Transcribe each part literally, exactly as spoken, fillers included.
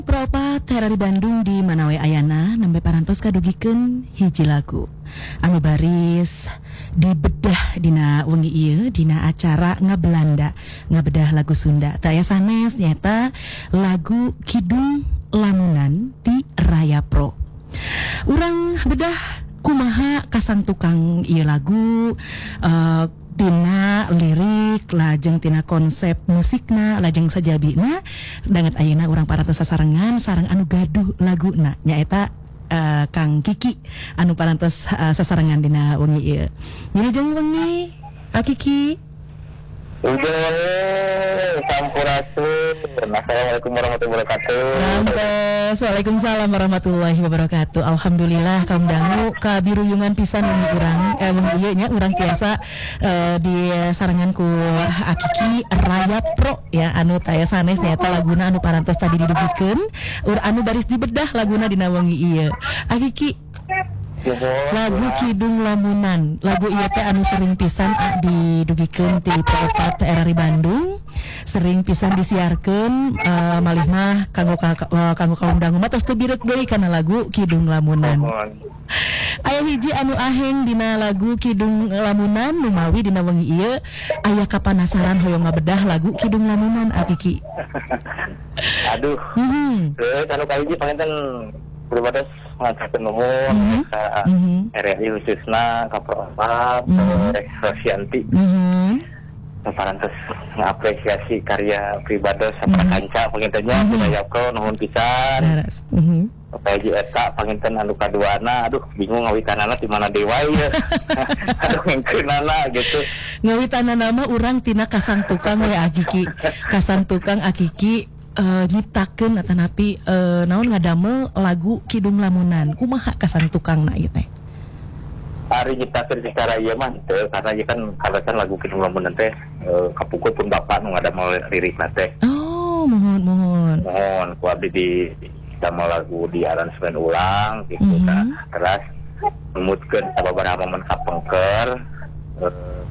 Propat Terari Bandung di Manawe Ayana nembe parantos kadugikeun hiji lagu anu baris dibedah dina wengi ieu dina acara ngabelanda ngabedah lagu Sunda. Taya sanes nyata lagu Kidung Lamunan ti Raya Pro. Urang bedah kumaha kasang tukang ieu lagu uh, tina lirik lajeng tina konsep musikna lajeng sajabina danget ayeuna urang parantos sasarengan sareng anu gaduh laguna nyaeta uh, Kang Kiki anu parantos uh, sasarengan dina wengi ieu. Wilujeng wengi Kak Kiki. Ujung wengi sampurasun. Assalamualaikum warahmatullahi wabarakatuh. Rampes. Waalaikumsalam warahmatullahi wabarakatuh. Alhamdulillah kaum dangu kabiruyungan pisan wengi urang eh wengi ieu nya urang tiasa uh, di sarengan ku Akiki Raya Pro ya anu taya sanes nyaeta laguna anu parantos tadi didugikeun ur anu baris dibedah laguna dina wengi ieu. Akiki lagu Kidung Lamunan lagu ieu teh anu sering pisan didugikeun ti Propat Terari Bandung sering pisan disiarkeun uh, malih mah kanggo uh, kanggo kaum dangu mah tos teu birek deui kana lagu Kidung Lamunan. Aya hiji anu aheng dina lagu Kidung Lamunan nu mawi dina wengi ieu aya kapanasaran hoyong ngabedah lagu Kidung Lamunan Akiki. Aduh. Heeh. Terus anu kahiji panginten berbeda ngacakeun nuhun Mhm. ka Mhm. R R I khususna ka Propat Mhm. Rek Rosianti. Mhm. Parantos ngapresiasi karya pribados saprakanca pangintennya Mhm. budaya pro nuhun pisan. Laras. Mhm. Paji eta panginten anu kaduana aduh bingung ngawitanana di mana dewa ieu. Aduh ngkeunana gitu. Ngawitanana nama urang tina kasang tukang we Akiki. Kasang tukang Akiki uh, nyiptakeun atanapi uh, naon ngadamel lagu Kidung Lamunan. Kumaha kasang tukangna ieu teh? Ari nyiptakeun secara ieu mah teu karena ieu kan kalesan lagu Kidung Lamunan teh e, kapukul pun bapak nu ngadamel lirikna teh. Oh, mohon mohon. Mohon ku abdi di damel lagu di aransemen ulang gitu Mhm. tah. Terus numutkeun sababaraha momen kapengker e,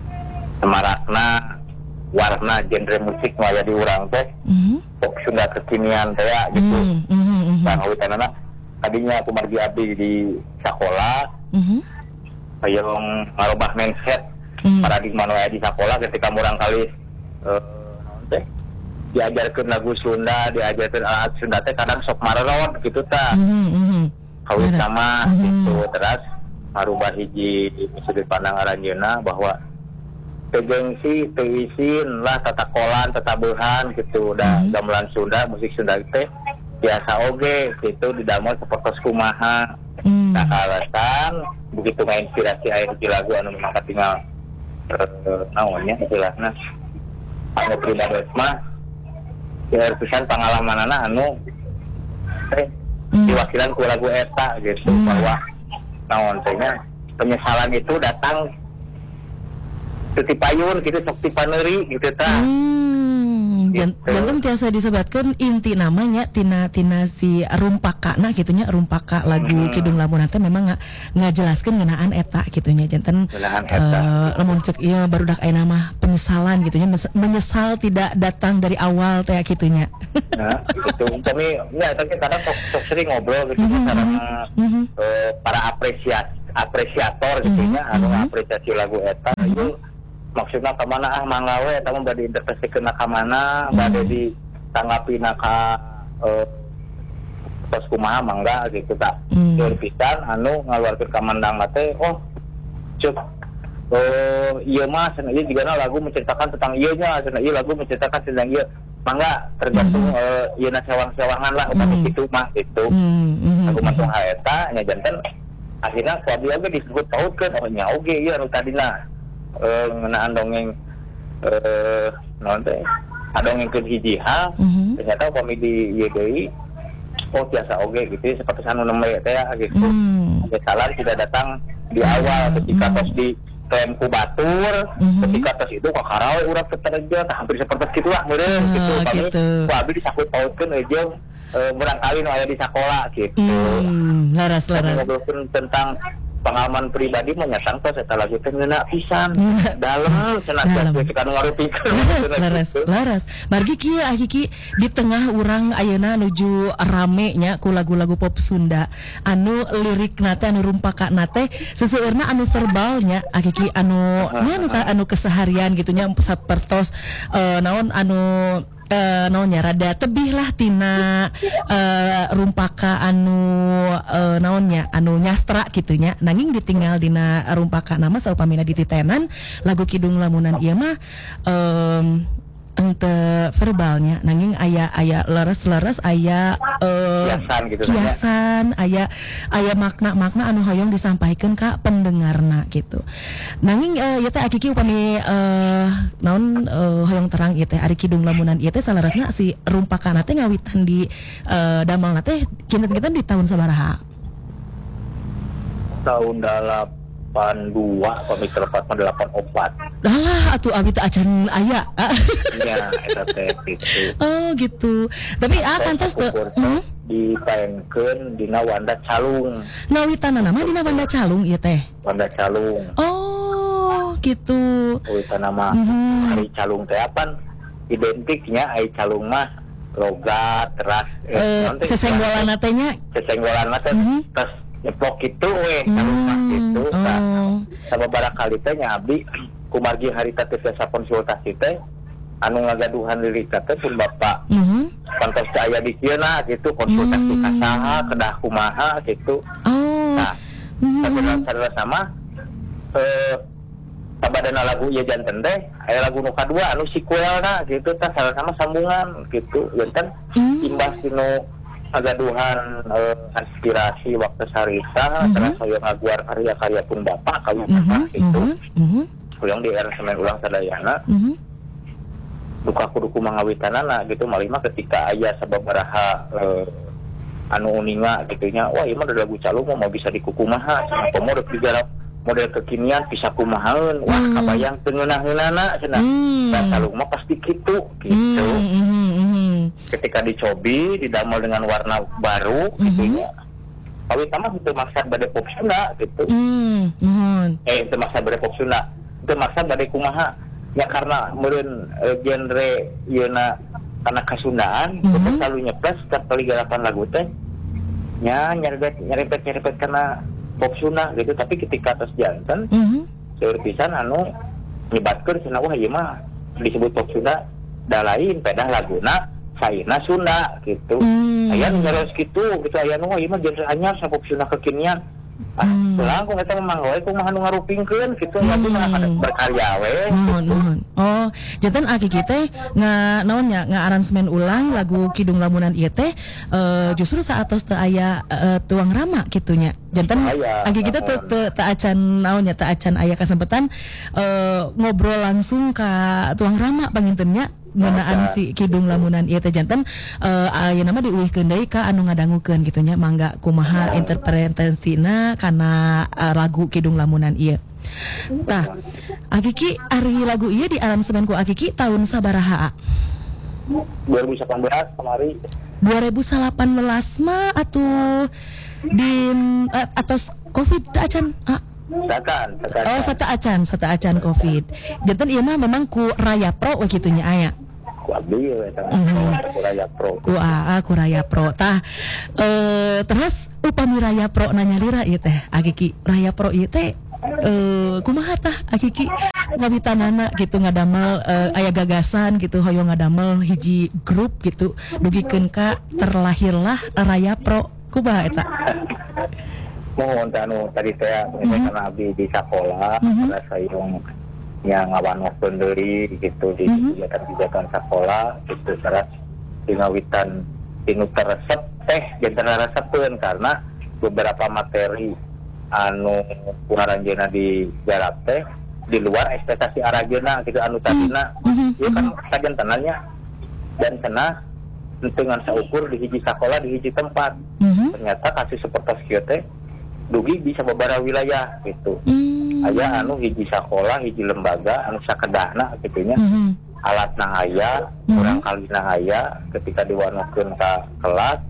semarakna warna genre musik nu aya di urang teh Mhm. pop Sunda kekinian teh ya gitu. Mhm. Mhm. Mhm. Nah, ngawitanana tadinya aku margi abdi di sekolah Mhm. hayang ngarobah mindset Mhm. paradigma nu aya di sekolah ketika murang kali eh naon teh diajarkeun lagu Sunda, diajarkeun alat Sunda teh kadang sok marerot gitu tah. Mhm. Mhm. Kawin Ada. sama Mhm. gitu terus marubah hiji sudut pandang aranjeunna bahwa teu gengsi, teu isin lah tatakolan, tatabeuhan gitu. Da Mhm. gamelan Sunda, musik Sunda teh biasa oge gitu didamel sapertos kumaha. Mhm. Nah, alasan begitu menginspirasi aya hiji lagu anu memang katingal eh naonnya istilahna anu pribados mah ya pisan pangalamanana anu teh Mhm. diwakilan ku lagu eta gitu Hmm. bahwa naon teh nya penyesalan itu datang teu ti payun gitu sok ti paneuri gitu tah. Hmm, jan- Gitu. janten tiasa disebutkan inti namanya tina tina si rumpakana gitunya rumpaka lagu Hmm. Kidung Lamunan teh memang nggak nggak jelaskan ngenaan eta gitunya janten Ngeunaan eta. eh, lamun cek ieu barudak aya nama penyesalan gitunya mes- menyesal tidak datang dari awal teh gitunya. Nah, gitu. Kami ya tapi kadang sok, sok sering ngobrol gitu Mhm, sareng mhm. eh, para apresiasi apresiator gitu Mhm, nya anu mhm. apresiasi lagu eta ieu maksudna ka mana ah mangga we eta mah bade interpretasikeun ka mana bade ditanggapina ka eh tos kumaha mangga gitu tak. Hmm. Keur pisan anu ngaluarkeun ka mandangna teh oh cuk eh ieu mah cenah ieu jigana lagu menceritakan tentang ieu nya cenah ieu lagu menceritakan tentang ieu mangga tergantung eh ieu na sewang-sewangan lah upami Mhm. kitu mah gitu. Hmm, mhm, Aku mantung mhm. haeta nya janten akhirnya ku abdi oge disebut pautkeun oh nya oge ieu anu tadina eh ngeunaan dongeng eh naon teh adongengkeun hiji hal Mhm. ternyata upami di ieu deui oh biasa oge gitu seperti anu nembe teh ya gitu. Hmm. Kesalahan tidak datang di awal ketika Mhm. tos di klaim ku batur Mhm. ketika tos itu kakarawe urang ketereja tah hampir seperti kitu lah meureun Ah, gitu kami gitu. ku abdi disangkut pautkeun jeung eh murang kali nu aya di sakola gitu. Hmm, laras Kami laras. ngobrolkeun tentang pengalaman pribadi menyatang tos eta lagu teh ngeuna pisan dalam cenah Dalam. teh kan ngarupikeun Laras, laras, laras. Margi kieu ah Kiki di tengah urang ayeuna nuju rame nya ku lagu-lagu pop Sunda. Anu lirikna teh anu rumpakana teh seseueurna anu verbalnya ah Kiki anu nya anu, anu keseharian gitu nya sapertos uh, naon anu Uh, naonnya rada tebih lah tina uh, rumpaka anu uh, naonnya anu nyastra gitunya nanging ditinggal dina rumpaka nama saupamina dititenan lagu Kidung Lamunan ieu mah um, ente verbalnya nanging aya aya leres-leres aya uh, kiasan gitu kiasan aya aya makna-makna anu hoyong disampaikan ka pendengarna gitu nanging uh, ieu teh Akiki upami uh, naon uh, hoyong terang ieu teh ari Kidung Lamunan ieu teh salaresna si rumpakana teh ngawitan di uh, damelna teh kinten-kinten di tahun sabaraha tahun delapan dua komik tepat delapan opat Alah atuh abi teh acan aya. ya eta teh gitu Oh gitu. Tapi ah kantos teu hmm? dipaenkeun dina Wanda Calung. Ngawitanana mah dina Wanda Calung ieu teh. Wanda Calung. Oh gitu. Ngawitanana mah Mhm. Ari Calung teh apan identiknya ai Calung mah logat teras Eh sesenggolan teh nya. sesenggolan teh Mhm. terus nyeplok kitu we Calung mah kitu. Nah, Oh. sababaraha kali teh nya abdi kumargi harita teh biasa konsultasi teh anu ngagaduhan lirik teh pun bapak Mhm. kantos teh aya di kieu na gitu konsultasi Hmm. ka saha kedah kumaha gitu. Oh. Nah, Mhm. saudara-saudara sama eh sabadana lagu ieu janten teh aya lagu nu kadua anu sequelna gitu tah sama sambungan gitu janten Hmm. imbas tinu ngagaduhan eh, inspirasi waktu sarita Mhm. terus hoyong ngaguar karya-karya pun bapak kalau Mhm. bapak gitu Mhm. Mhm. hoyong di aransemen ulang sadayana Mhm. duka kudu kumangawitanana gitu malih mah ketika aya sababaraha eh, anu uninga gitu nya wah ieu mah lagu Calung mah mau bisa dikukumaha cenah pamodok digarap model kekinian bisa kumahaeun wah Hmm. kabayang teu ngeunah-ngeunana cenah Hmm. dan Calung mah pasti kitu gitu Mhm. Mhm. Mhm. ketika dicobi didamel dengan warna baru gitu Mhm. nya awit mah teu maksa bade pop Sunda gitu Mhm. Mhm. eh teu maksa bade pop Sunda teu maksa bade kumaha ya karena meureun eh, genre ieuna kana kasundaan Mhm. kita selalu nyepres setiap kali garapan lagu teh nya nyerempet nyerempet nyerempet kana pop Sunda gitu tapi ketika atas janten Mhm. seueur pisan anu nyebatkeun cenah wah ieu mah disebut pop Sunda da lain pedah laguna saina Sunda gitu Hmm. aya nu nyaros kitu gitu aya nu ieu mah genre anyar sa pop Sunda kekinian ah Hmm. pulang ku eta mah we ku mah nu ngarupingkeun kitu lagu mah kada berkarya we Nuhun, nuhun. Oh, janten aki teh nga naonnya nga aransemen ulang lagu Kidung Lamunan ieu teh eh, justru saatos teu aya eh, tuang rama kitunya. Janten Aya, aki kita teu teu teu acan naonnya teu acan aya kesempatan eh, ngobrol langsung ka tuang rama pangintennya ngeunaan Aya. si Kidung Lamunan ieu teh janten eh, ayeuna mah diuwihkeun deui ka anu ngadangukeun kitunya mangga kumaha interpretasiina kana eh, lagu Kidung Lamunan ieu. Tah, Akiki ari lagu ieu di aransemen ku Akiki tahun sabaraha? dua ribu delapan belas kemari dua ribu delapan belas mah atuh din eh, atos Covid teh acan. Ah, Sakan, sakan. oh sata acan, sata acan Covid. Janten ieu mah memang ku Raya Pro we kitunya aya. Ku abdi we eta Mhm. ku Raya Pro. Ku A A ku Raya Pro tah eh terus upami Raya Pro nanya lira ieu teh Akiki Raya Pro ieu teh eh kumaha tah Akiki ngawitanana gitu ngadamel eh, aya gagasan gitu hoyong ngadamel hiji grup gitu dugikeun ka terlahirlah Raya Pro kumaha eta. Mohon anu tadi teh mm karena abdi di sekolah Mhm. pada sayong yang ngawanokeun deui gitu di Mhm. kegiatan-kegiatan sekolah gitu terus dinawitan tinu teresep teh janten resepkeun karena beberapa materi anu kunaranjeuna di garap teh di luar ekspektasi arajeuna gitu anu tadina Mhm. ieu kan sajantenanya dan cenah dengan saukur di hiji sekolah di hiji tempat Mhm. ternyata kasih seperti kieu teh dugi bisa beberapa wilayah gitu Hmm. aya anu hiji sekolah hiji lembaga anu sakedahna gitunya Mhm. alatna aya Mhm. kurang kalina aya ketika diwanokeun ka kelas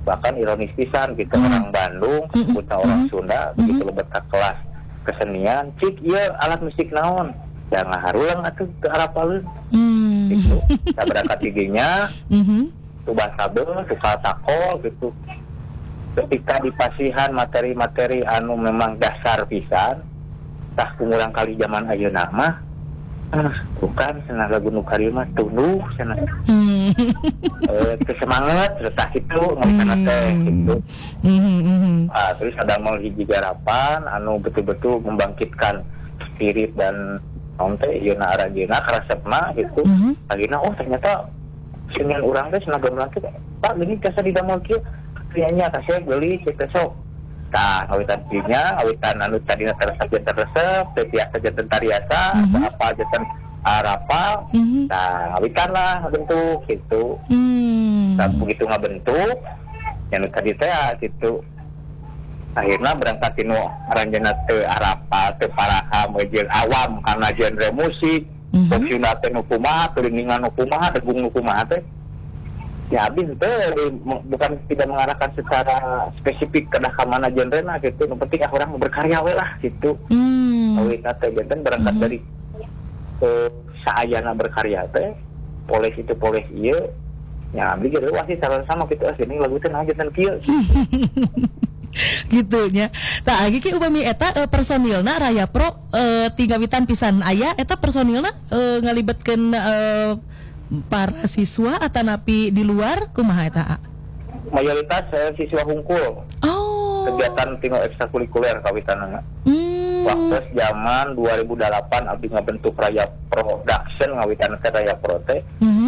bahkan ironis pisan gitu Mm. orang Bandung Mm-mm. buta orang Mm-mm. Sunda begitu lebat ke kelas kesenian cik iya alat musik naon ya ngaharulang atuh ke harapaleun Hmm. gitu kita berangkat tidinya Mhm. tubah sabel tukar takol gitu ketika dipasihan materi-materi anu memang dasar pisan tah kumurang kali zaman ayeuna mah ah bukan cenah lagu nu kari mah tunduh cenah Hmm. eh kesemangat letah itu ngomongna teh gitu. Mhm, mhm. Ah, terus ada mal hiji garapan anu betul-betul membangkitkan spirit dan naon teh yeuna aranjeuna karesepna gitu. Mhm. Akhirnya oh ternyata senian urang teh cenah gamelan teh Pak gini kasa di damel kieu kayaknya kasih beli kita sok. Tah awitan dinya awitan anu tadina teresep teresep teh biasa janten tariasa Mhm. apa janten arapa. Mhm. Nah awitan lah bentuk gitu. Hmm. Nah begitu ngabentuk yang tadi teh gitu akhirnya berangkat tinu aranjeuna teu arapa teu paraham jeung awam karena genre musik Mhm. opsiuna teh nu kumaha teuningan nu kumaha degung nu kumaha teh ya habis teh bukan tidak mengarahkan secara spesifik kedah ka mana genrena gitu nu penting ah urang berkarya we lah gitu Hmm. awit teh janten berangkat Mhm. dari eh, saayana berkarya teh poles itu poles ieu ya abdi ge wah sih sama sama gitu asli lagu teh nah janten kieu Gitu nya. Tah agi ki upami eta eh, personilna Raya Pro eh, tiga witan pisan aya eta personilna eh, ngalibetkeun eh, para siswa atanapi di luar kumaha eta? A? mayoritas eh, siswa hungkul Oh. kegiatan tino ekstrakurikuler kawitanana Hmm. waktu zaman dua ribu delapan abdi ngabentuk Raya Production ngawitan teh Raya Pro teh Mhm.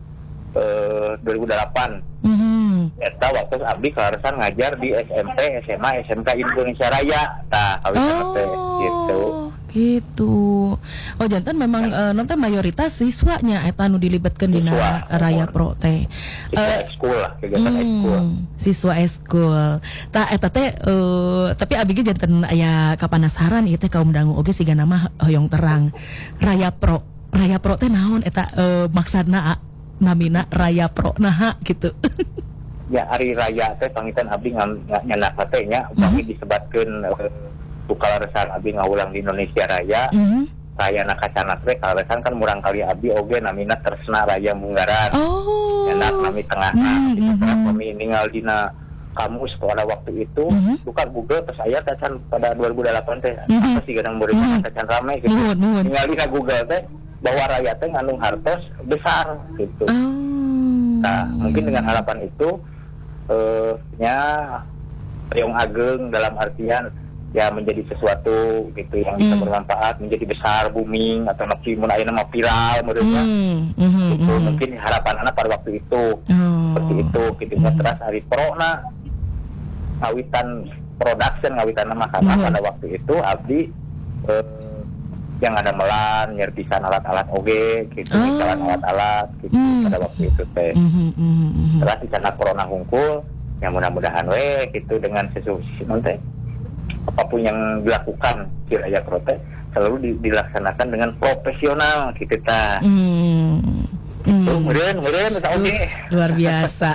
eh, dua ribu delapan Mhm. eta waktu abdi kalaresan ngajar di S M P, S M A, S M K Indonesia Raya. Tah kawitanna teh gitu. Gitu. Oh jantan memang eh, non teh mayoritas siswanya eta nu dilibatkeun dina Siswa. Raya Pro teh. Kita Eh, ekskul lah, kegiatan ekskul. Hmm, siswa eskul. Tah eta teh eh, tapi abi ge janten aya kapanasaran ieu teh kaum dangu oge siga nama hoyong terang. Raya Pro. Raya Pro teh naon eta eh, maksudna A? Namina Raya Pro naha gitu. Ya hari raya teh pangitan abdi nyanak teh nya upami disebatkeun eh, tukalaresan abdi ngaulang di Indonesia Raya. Mhm. Raya nakacanak teh kalaresan kan murang kali abdi oge namina Tresna Raya Munggaran. Oh. Nyanak nami tengah Hmm, gitu mhm. karena kami ninggal dina kamus pada waktu itu Mhm. buka Google pas saya tacan pada dua ribu delapan teh Mhm. apa sih gadang murid Mhm. tacan rame gitu Nuhun, nuhun. tinggal di Google teh bahwa raya teh ngandung hartos besar gitu. Oh. Nah mungkin dengan harapan itu eh nya yang ageng dalam artian ya menjadi sesuatu gitu yang bisa Hmm. bermanfaat menjadi besar booming atau nabi mun ayeuna mah viral menurutnya Hmm, mhm, itu mhm. mungkin harapan anak pada waktu itu Oh. seperti itu gitu Mhm. terus hari pro na ngawitan production ngawitan nama karena Mhm. pada waktu itu abdi eh, yang ada melan nyertisan alat-alat oge gitu Oh. misalkan alat-alat gitu Hmm. pada waktu itu teh Mhm, mhm, mhm. terus di sana corona hungkul yang mudah-mudahan we gitu dengan sesuatu nanti apapun yang dilakukan di Raya Pro teh selalu di- dilaksanakan dengan profesional gitu ta. Hmm. Hmm. Tuh, meureun meureun eta oge. Luar biasa.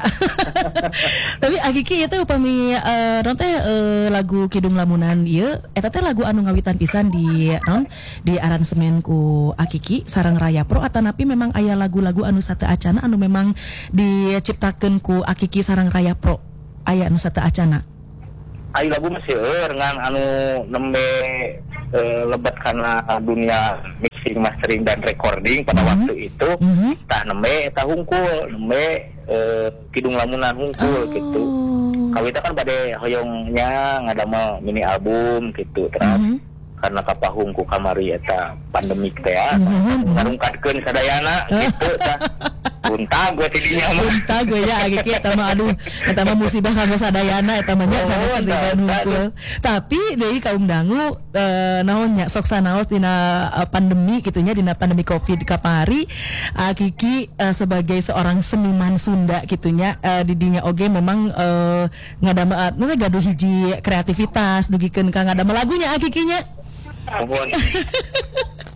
Tapi Agiki itu upami eh, non teh eh, lagu Kidung Lamunan ieu eta teh lagu anu ngawitan pisan di non di aransemen ku Akiki sareng Raya Pro atanapi memang aya lagu-lagu anu sateu acana anu memang diciptakeun ku Akiki sareng Raya Pro aya anu sateu acana. Ai lagu mah seueur ngan anu nembe eh, lebat karena dunia mixing, mastering dan recording pada Mhm. waktu itu. Mhm. Tah nembe eta hungkul, nembe eh, Kidung Lamunan hungkul gitu. Kawita kan bade hoyongnya ngadamel mini album gitu. Terus Mhm. karena kapahung ku kamari eta pandemik teh ya. Mhm. Ngarungkadkeun sadayana gitu tah. Unta gue tidinya mah. Unta gue ya Agiki eta mah aduh eta mah musibah kanggo sadayana eta mah nya Oh, sanes entah, dengan entah, hungkul. Tapi deui kaum dangu eh, naon nya sok sanaos dina eh, pandemi gitu nya dina pandemi Covid kapari Agiki eh, sebagai seorang seniman Sunda gitu nya eh, di dinya oge memang eh, ngadamel nanti gaduh hiji kreativitas dugikeun ka ngadamel lagunya Agiki nya. Nuhun.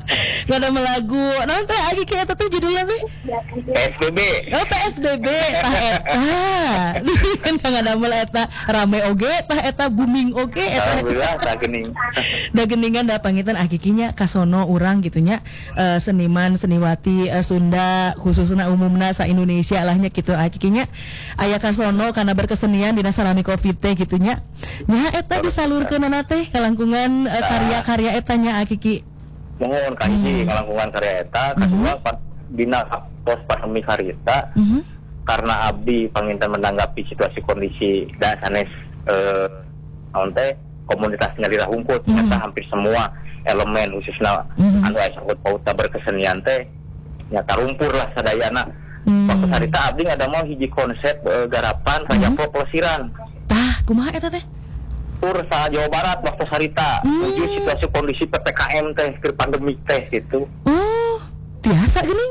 Nggak ada lagu. Naon teh Aki Ki eta teh judulnya teh? P S B B. Oh P S B B tah eta. Nggak ada eta rame oge tah eta booming oge eta. Alhamdulillah tah geuning. Da geuningan da pangitan Aki Ki nya kasono urang gitunya uh, seniman seniwati uh, Sunda khususna umumna sa Indonesia lah nya kitu Aki Ki nya aya kasono kana berkesenian dina salami Covid teh gitunya. Nya eta disalurkeunana teh kalangkungan uh, karya-karya eta nya Aki Ki. Mohon ka hiji kalangkungan karya eta, kadua mm-hmm. dina pos pandemi harita mm-hmm. karena abdi panginten menanggapi situasi kondisi dan sanes eh naon teh komunitas nyalira hungkul mm-hmm. ternyata hampir semua elemen khususna mm-hmm. anu aya sangkut pauta berkesenian teh nyata rumpur lah sadayana. Mm-hmm. Waktu harita abdi ngadamel hiji konsep e, garapan Raya Pro Pelesiran. Tah kumaha eta teh? Tur sa Jawa Barat waktu sarita hmm. menuju situasi kondisi P P K M teh ke pandemi teh gitu. Oh, biasa geuning.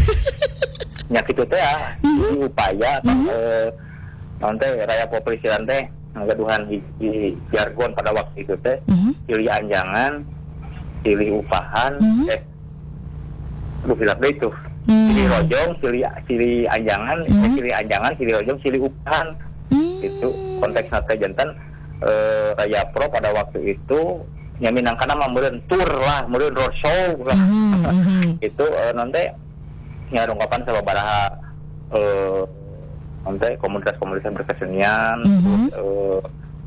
Nya kitu teh ya, mm-hmm. upaya mm-hmm. eh nanti Raya Pelesiran teh ngagaduhan hiji jargon pada waktu itu teh mm-hmm. pilih anjangan, pilih upahan, mm-hmm. eh lu bilang deh itu. Mm-hmm. Pilih rojong, pilih pilih anjangan, mm-hmm. eh, pilih anjangan, pilih rojong, pilih upahan. Mm-hmm. Itu konteksna teh janten Uh, Raya Pro pada waktu itu nyaminang kana mah meureun tur lah, meureun roadshow lah. Mm-hmm. Itu uh, nanti nyarungkapan sababaraha uh, nanti komunitas-komunitas berkesenian, mm-hmm. uh,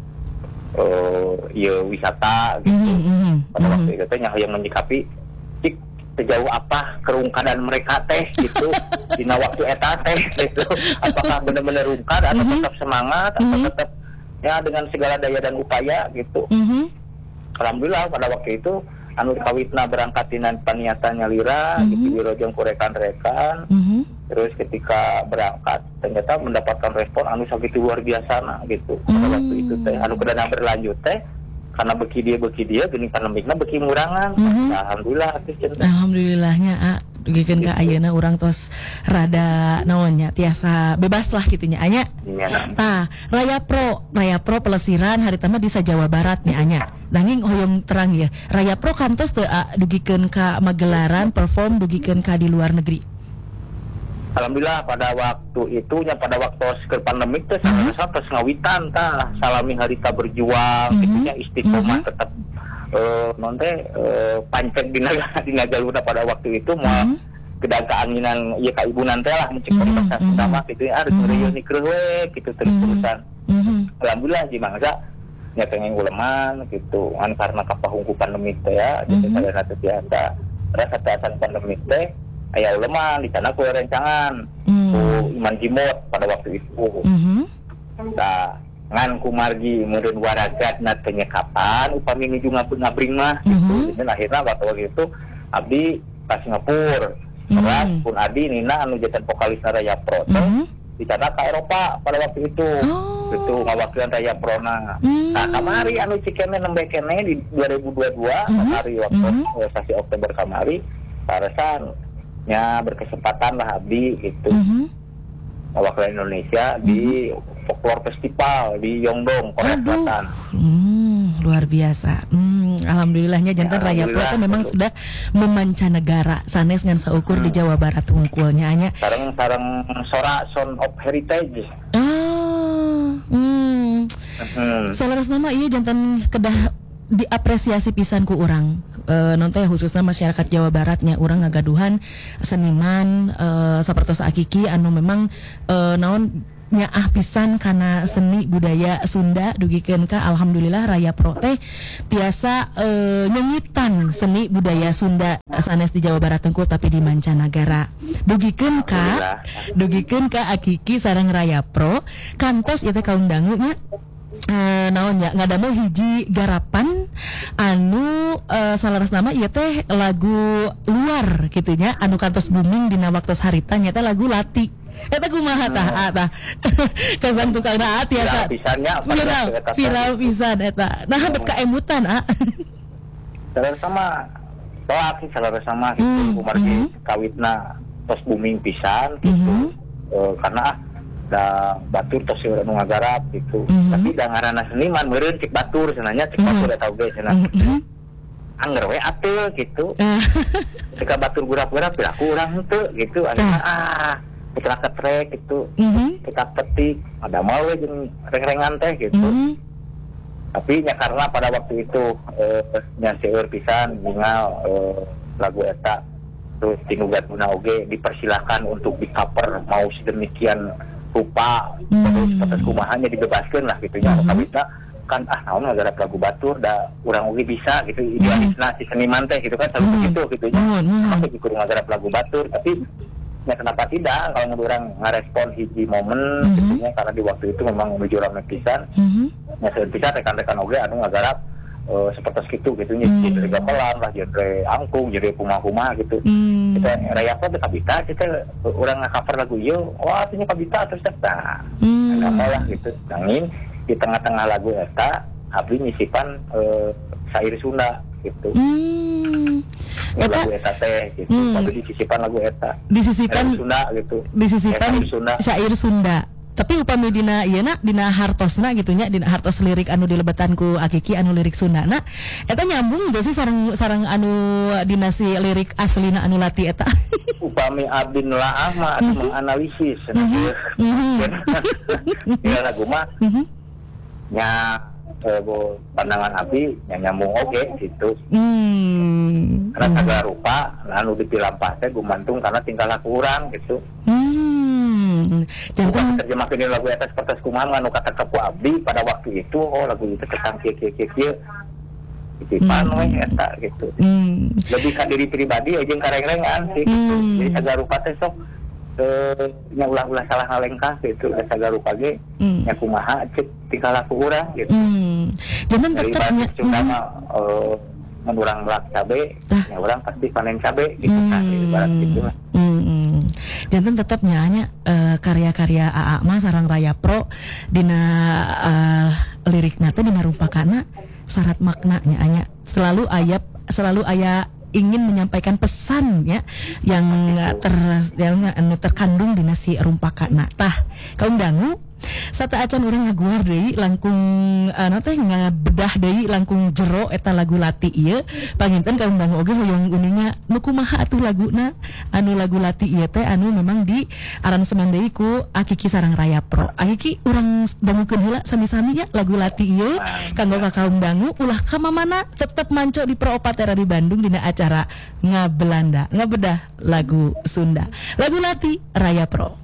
uh, ya wisata gitu. Mm-hmm. Pada waktu itu nya yang menyikapi cik sejauh apa kerungkadan mereka teh gitu dina waktu eta teh gitu. Apakah benar-benar rungkad atau mm-hmm. tetap semangat atau mm-hmm. tetap ya dengan segala daya dan upaya gitu. Mm-hmm. Alhamdulillah pada waktu itu anu kawitna berangkat dina paniatan nyalira mm-hmm. gitu di rojong ku rekan-rekan. Mm-hmm. Terus ketika berangkat ternyata mendapatkan respon anu sakitu luar biasa nah gitu. Pada mm-hmm. waktu itu teh anu kedanang berlanjut teh karena beki dia beki dia geuning pandemikna beki ngurangan. Mm-hmm. Nah, alhamdulillah atuh cenah. Alhamdulillahnya a dugikeun ka ayeuna urang tos rada naonnya tiasa bebas lah kitu nya anya. Iya. Tah, Raya Pro, Raya Pro Pelesiran harita mah di Jawa Barat nya anya. Nanging hoyong terang ya. Raya Pro kantos teu dugikeun ka magelaran perform dugikeun ka di luar negeri. Alhamdulillah pada waktu itu nya pada waktu ke pandemik teh mm-hmm. sampai ngawitan tah salami harita berjuang mm-hmm. gitunya istiqomah mm-hmm. tetap uh, non teh uh, pancet dina dina jalurna pada waktu itu moal mm-hmm. kedah keanginan ieu ka ibunan teh lah mencik komunitas mm-hmm. utama gitu ya harus mm-hmm. reuni keur we gitu terus-terusan. Mm-hmm. Alhamdulillah di mangsa nya pengen uleman gitu kan karena kapahungku pandemik teh ya jadi mm-hmm. sadayana teh biasa rasa tasan pandemik teh aya uleman di sana ku rencangan mm. ku Iman Jimot pada waktu itu. Mm-hmm. Nah, ngan ku margi meureun waragat na teh kapan upami nuju ngabring mah gitu. Mm-hmm. Dan akhirnya waktu itu abdi ka Singapura. Terus mm. pun adi nina anu jatan vokalis Raya Pro teh mm-hmm. di sana ka Eropa pada waktu itu. Oh. Itu ngawakilan Raya Pro na. Mm. Nah, kamari anu cikene nembe kene di dua ribu dua puluh dua mm-hmm. kamari waktu mm-hmm. sasi Oktober kamari paresan nya berkesempatan lah abdi gitu mm-hmm. mewakili Indonesia mm-hmm. di folklore festival di Yongdong Korea Selatan. Hmm, luar biasa. Hmm, alhamdulillahnya jantan ya, Raya Pro itu memang betul. Sudah memancanegara sanes ngan saukur hmm. di Jawa Barat hungkulnya nya. Sareng sareng Sora Sound of Heritage. Oh. Hmm. Hmm. Salaras nama ieu jantan kedah diapresiasi pisan ku urang. E, non teh khususnya masyarakat Jawa Baratnya urang ngagaduhan seniman e, sapertos Aki Ki anu memang e, naon nyaah pisan kana seni budaya Sunda dugikeun ka alhamdulillah Raya Pro teh tiasa e, nyengitan seni budaya Sunda sanes di Jawa Barat tengkul tapi di mancanagara dugikeun ka dugikeun ka Aki Ki sareng Raya Pro kantos ieu teh kaum dangu nya Uh, naon ya ngadamel hiji garapan anu uh, salaras nama ieu teh lagu luar gitunya anu kantos booming dina waktu harita nya teh lagu Lati eta kumaha tah tah kasang tukangna tiasa pisannya viral viral pisan eta nah habet kaemutan ah salaras sama doa sih salaras sama gitu kumargi kawitna tos booming pisan gitu uh, karena da batur tos urang nu ngagarap gitu. Mm-hmm. Tapi da ngaranna seniman meureun cek batur sebenarnya cek batur mm-hmm. eta oge cenah. Mm-hmm. angger we atuh gitu. Eh. Ketika batur gurap-gurap aku urang henteu gitu. Akhirnya ah kita ketrek gitu. Mhm. Kita petik ada mau we jeung reng-rengan teh gitu. Mhm. Tapi ya karena pada waktu itu eh, nya seueur pisan ningali eh, lagu eta terus tinugat guna oge dipersilakan untuk di cover mau sedemikian rupa Hmm. terus terus kumahanya dibebaskan lah gitu nya Mhm. kabita kan ah naon ngagarap lagu batur da urang oge bisa gitu idealisna si seniman teh gitu kan selalu Hmm. begitu gitu nya Hmm, hmm. aku juga ngagarap lagu batur tapi ya kenapa tidak kalau menurut orang ngarespon hiji momen Mhm. gitu nya karena di waktu itu memang menuju rame pisan Mhm. ya seueur pisan rekan-rekan oge anu ngagarap Uh, seperti itu gitu nya Hmm. genre gamelan lah genre angkung genre kumaha-kumaha gitu Hmm. kita raya apa teh kabita kita uh, urang ngacover lagu ieu wah atuh nya kabita terus eta Hmm. ada lah gitu nanging di tengah-tengah lagu eta abdi nyisipan uh, syair Sunda gitu Hmm. Eta lagu eta teh gitu Hmm. tapi disisipan lagu eta disisipan Syair Sunda gitu disisipan Ya, syair Sunda. syair Sunda. Tapi upami dina ieu na dina hartosna gitu nya dina hartos lirik anu dilebetan ku Akiki anu lirik Sundana eta nyambung gak sih sareng sareng anu dina si lirik aslina anu lati eta. upami abdi nelaah mah atuh menganalisis Mhm. ya lagu mah Mhm. nya eh, bo- pandangan abdi nya nyambung oge gitu Hmm. karena segala rupa anu dipilampah teh gumantung karena tingkah laku urang gitu Hmm. bukan Jantan terjemahkeun di lagu eta seperti kumaha anu kata kepu abdi pada waktu itu oh lagu itu tentang kieu kieu kieu kieu titipan Hmm. we eta gitu hmm. lebih ka diri pribadi aja jeung kareng-rengan sih gitu. Hmm. Jadi segala rupa teh sok eh, nya ulah-ulah salah ngalengkah gitu segala rupa ge Hmm. nya kumaha cek tingkah laku urang gitu Hmm. Jantan dari tetep nya. bahasa Sunda mah eh, mun urang melak cabe Ah. ya urang pasti panen cabe gitu kan ibarat gitu lah. Hmm, hmm. Jantan tetap nyanyi eh, karya-karya A A mah sarang Raya Pro dina eh, lirik nate dina rumpakana syarat maknanya anya selalu ayat selalu aya ingin menyampaikan pesan ya yang ter yang anu terkandung dina si rumpakana tah kaum dangu sata acan urang ngaguar deui langkung anu teh ngabedah deui langkung jero eta lagu lati ieu panginten kaum dangu oge hoyong uninga nu kumaha atuh laguna anu lagu lati ieu teh anu memang di aransemen deui ku Akiki sareng Raya Pro. Akiki urang dangukeun heula sami-sami ya lagu lati ieu kanggo ka kaum dangu ulah ka mamana tetep manco di Pro Opat era di Bandung dina acara Ngabelanda ngabedah lagu Sunda lagu lati Raya Pro.